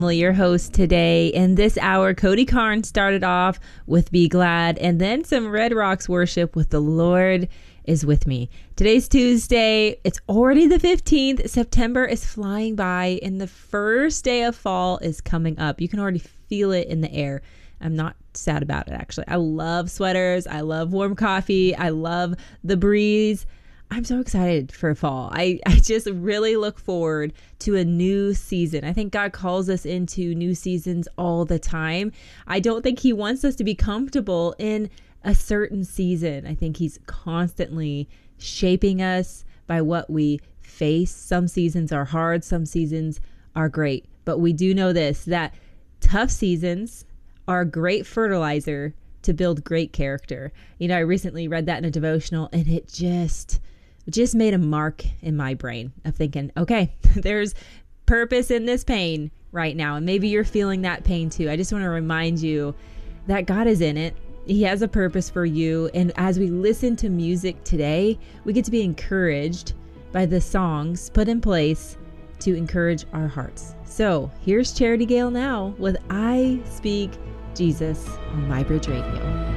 Your host today. In this hour, Cody Carnes started off with Be Glad and then some Red Rocks worship with The Lord is With Me. Today's Tuesday. It's already the 15th. September is flying by and the first day of fall is coming up. You can already feel it in the air. I'm not sad about it, actually. I love sweaters. I love warm coffee. I love the breeze. I'm so excited for fall. I just really look forward to a new season. I think God calls us into new seasons all the time. I don't think he wants us to be comfortable in a certain season. I think he's constantly shaping us by what we face. Some seasons are hard, some seasons are great. But we do know this, that tough seasons are a great fertilizer to build great character. You know, I recently read that in a devotional and it just made a mark in my brain of thinking, okay, there's purpose in this pain right now. And maybe you're feeling that pain too. I just want to remind you that God is in it. He has a purpose for you. And as we listen to music today, we get to be encouraged by the songs put in place to encourage our hearts. So here's Charity Gale now with I Speak Jesus on MyBridge Radio.